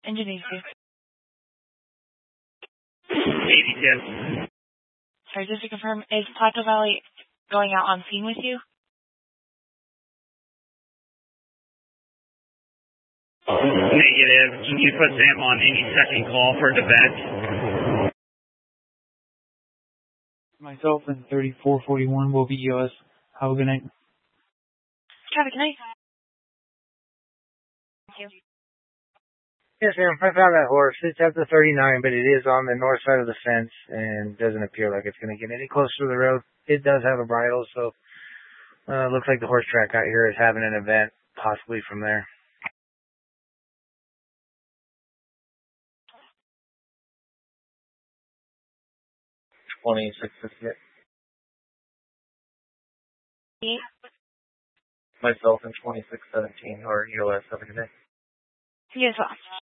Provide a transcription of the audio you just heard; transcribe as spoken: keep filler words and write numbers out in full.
Engine eighty-two. eighty-two. Sorry, just to confirm, is Plateau Valley going out on scene with you? Negative. Can you put them on any second call for defense? Myself and thirty-four forty-one will be U S. Have a good night. Traffic, good night. Thank you. Yes, ma'am. I found that horse. It's at the thirty-nine, but it is on the north side of the fence and doesn't appear like it's going to get any closer to the road. It does have a bridle, so uh, looks like the horse track out here is having an event, possibly from there. twenty-six fifty-eight. Myself and twenty-six seventeen, or U S. Have a good day. You as well.